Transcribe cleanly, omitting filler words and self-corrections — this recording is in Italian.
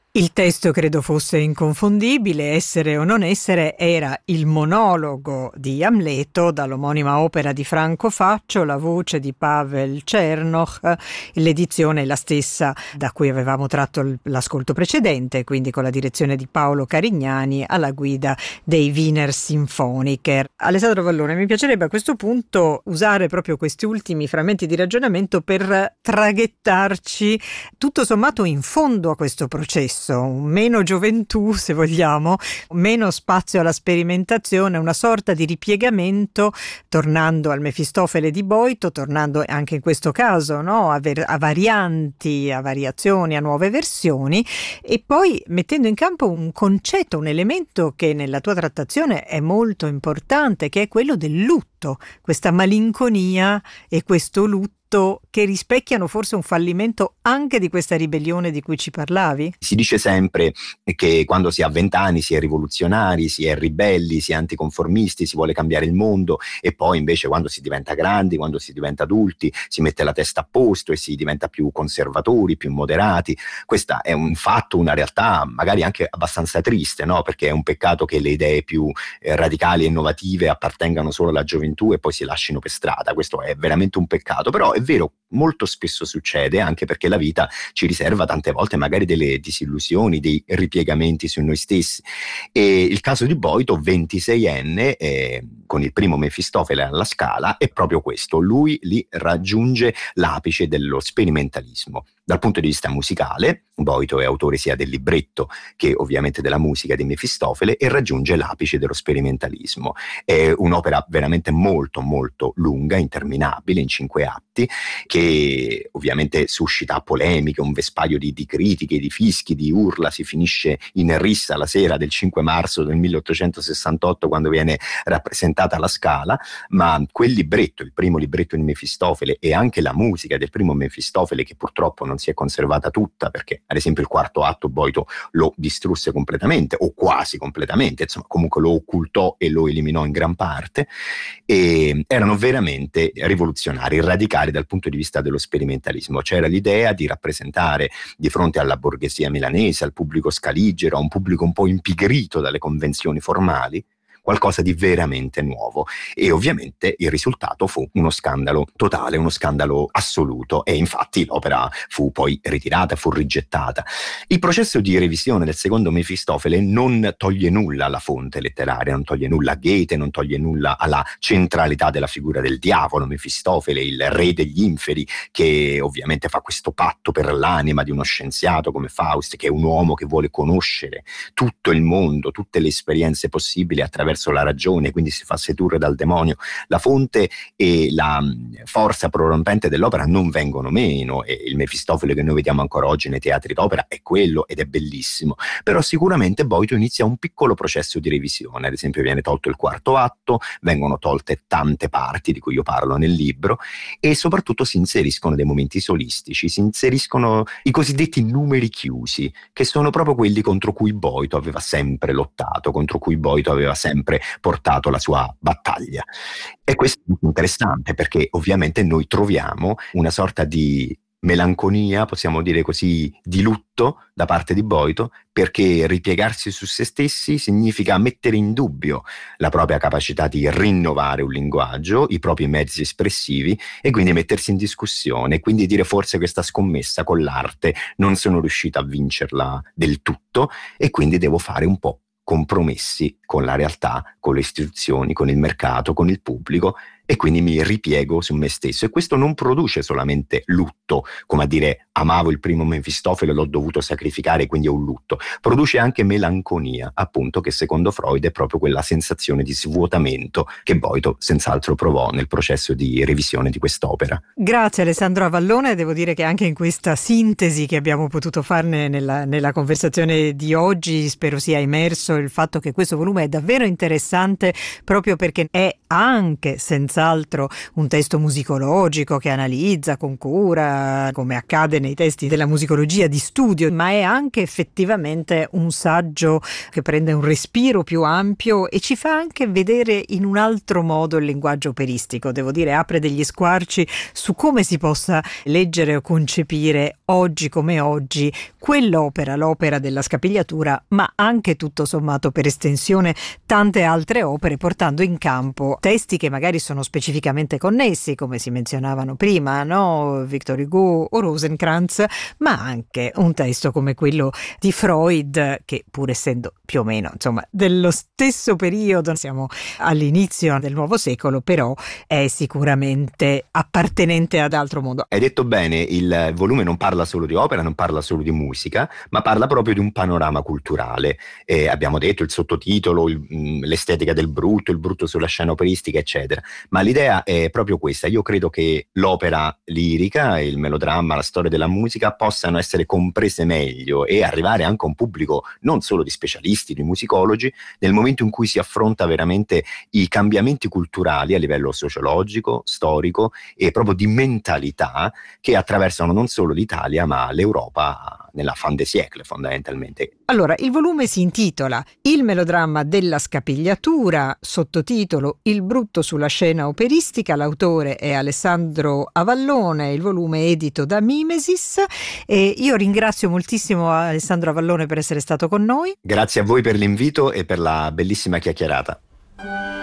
Il testo credo fosse inconfondibile, essere o non essere era il monologo di Amleto dall'omonima opera di Franco Faccio, la voce di Pavel Černoch, l'edizione è la stessa da cui avevamo tratto l'ascolto precedente, quindi con la direzione di Paolo Carignani alla guida dei Wiener Symphoniker. Alessandro Vallone, mi piacerebbe a questo punto usare proprio questi ultimi frammenti di ragionamento per traghettarci tutto sommato in fondo a questo processo. Meno gioventù, se vogliamo, meno spazio alla sperimentazione, una sorta di ripiegamento, tornando al Mefistofele di Boito, tornando anche in questo caso, no, a varianti, a variazioni, a nuove versioni, e poi mettendo in campo un concetto, un elemento che nella tua trattazione è molto importante, che è quello del lutto, questa malinconia e questo lutto che rispecchiano forse un fallimento anche di questa ribellione di cui ci parlavi? Si dice sempre che quando si ha 20 anni si è rivoluzionari, si è ribelli, si è anticonformisti, si vuole cambiare il mondo, e poi invece quando si diventa grandi, quando si diventa adulti, si mette la testa a posto e si diventa più conservatori, più moderati. Questo è un fatto, una realtà magari anche abbastanza triste, no? Perché è un peccato che le idee più radicali e innovative appartengano solo alla gioventù e poi si lasciano per strada. Questo è veramente un peccato, però è vero, molto spesso succede, anche perché la vita ci riserva tante volte magari delle disillusioni, dei ripiegamenti su noi stessi. E il caso di Boito, 26enne, con il primo Mefistofele alla Scala, è proprio questo. Lui lì raggiunge l'apice dello sperimentalismo. Dal punto di vista musicale, Boito è autore sia del libretto che ovviamente della musica di Mefistofele, e raggiunge l'apice dello sperimentalismo. È un'opera veramente molto molto lunga, interminabile, in 5 atti, che ovviamente suscita polemiche, un vespaio di critiche, di fischi, di urla. Si finisce in rissa la sera del 5 marzo del 1868, quando viene rappresentata la Scala, ma quel libretto, il primo libretto di Mefistofele, e anche la musica del primo Mefistofele, che purtroppo non si è conservata tutta, perché ad esempio il quarto atto Boito lo distrusse completamente, o quasi completamente, insomma comunque lo occultò e lo eliminò in gran parte, e erano veramente rivoluzionari, radicali dal punto di vista dello sperimentalismo. C'era l'idea di rappresentare di fronte alla borghesia milanese, al pubblico scaligero, a un pubblico un po' impigrito dalle convenzioni formali, qualcosa di veramente nuovo, e ovviamente il risultato fu uno scandalo totale, uno scandalo assoluto, e infatti l'opera fu poi ritirata, fu rigettata. Il processo di revisione del secondo Mefistofele non toglie nulla alla fonte letteraria, non toglie nulla a Goethe, non toglie nulla alla centralità della figura del diavolo, Mefistofele, il re degli inferi, che ovviamente fa questo patto per l'anima di uno scienziato come Faust, che è un uomo che vuole conoscere tutto il mondo, tutte le esperienze possibili attraverso la ragione, quindi si fa sedurre dal demonio. La fonte e la forza prorompente dell'opera non vengono meno, e il Mefistofele che noi vediamo ancora oggi nei teatri d'opera è quello, ed è bellissimo. Però sicuramente Boito inizia un piccolo processo di revisione. Ad esempio viene tolto il quarto atto, vengono tolte tante parti di cui io parlo nel libro, e soprattutto si inseriscono dei momenti solistici, si inseriscono i cosiddetti numeri chiusi, che sono proprio quelli contro cui Boito aveva sempre lottato, contro cui Boito aveva sempre portato la sua battaglia. E questo è interessante, perché ovviamente noi troviamo una sorta di melanconia, possiamo dire così, di lutto da parte di Boito, perché ripiegarsi su se stessi significa mettere in dubbio la propria capacità di rinnovare un linguaggio, i propri mezzi espressivi, e quindi mettersi in discussione, e quindi dire: forse questa scommessa con l'arte non sono riuscito a vincerla del tutto, e quindi devo fare un po' compromessi con la realtà, con le istituzioni, con il mercato, con il pubblico, e quindi mi ripiego su me stesso. E questo non produce solamente lutto, come a dire: amavo il primo Mefistofele, l'ho dovuto sacrificare, quindi è un lutto. Produce anche melanconia, appunto, che secondo Freud è proprio quella sensazione di svuotamento che Boito senz'altro provò nel processo di revisione di quest'opera. Grazie Alessandro Avallone, devo dire che anche in questa sintesi che abbiamo potuto farne nella conversazione di oggi spero sia emerso il fatto che questo volume è davvero interessante, proprio perché è anche senz'altro senz'altro un testo musicologico che analizza con cura, come accade nei testi della musicologia di studio, ma è anche effettivamente un saggio che prende un respiro più ampio e ci fa anche vedere in un altro modo il linguaggio operistico. Devo dire, apre degli squarci su come si possa leggere o concepire oggi come oggi quell'opera, l'opera della Scapigliatura, ma anche tutto sommato per estensione tante altre opere, portando in campo testi che magari sono specificamente connessi, come si menzionavano prima, no? Victor Hugo o Rosencrantz, ma anche un testo come quello di Freud, che pur essendo più o meno, insomma, dello stesso periodo, siamo all'inizio del nuovo secolo, però è sicuramente appartenente ad altro mondo. Hai detto bene, il volume non parla solo di opera, non parla solo di musica, ma parla proprio di un panorama culturale. Abbiamo detto il sottotitolo, l'estetica del brutto, il brutto sulla scena operistica, eccetera. Ma l'idea è proprio questa. Io credo che l'opera lirica, il melodramma, la storia della musica possano essere comprese meglio e arrivare anche a un pubblico non solo di specialisti, di musicologi, nel momento in cui si affronta veramente i cambiamenti culturali a livello sociologico, storico e proprio di mentalità che attraversano non solo l'Italia ma l'Europa nella fin des siècles fondamentalmente. Allora, il volume si intitola Il melodramma della Scapigliatura, sottotitolo Il brutto sulla scena operistica, l'autore è Alessandro Avallone, il volume è edito da Mimesis e io ringrazio moltissimo Alessandro Avallone per essere stato con noi. Grazie a voi per l'invito e per la bellissima chiacchierata.